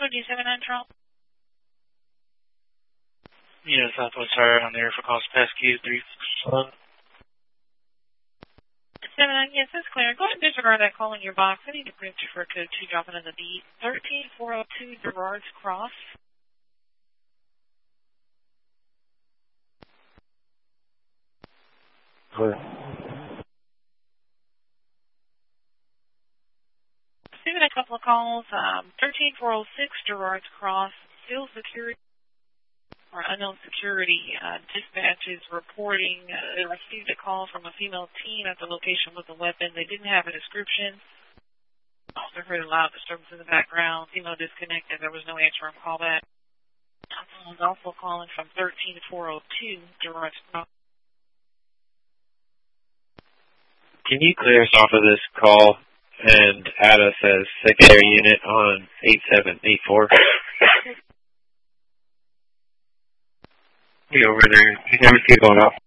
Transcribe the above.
G79 Trump. Yeah, Southwest Fire on there for calls past Q3. 79, yes, that's clear. Go ahead and disregard that call in your box. I need to print you for code 2 dropping in the beat. 13402 Gerrard's Cross. Clear. Receiving a couple of calls. 13406 Gerrard's Cross. Still security or unknown security. Dispatch is reporting they received a call from a female teen at the location with a weapon. They didn't have a description. Also heard a loud disturbance in the background. Female disconnected. There was no answer on callback. I was also calling from 13402 Gerrard's Cross. Can you clear us off of this call and add us as secondary unit on 8784? Be over there. You never see it going off.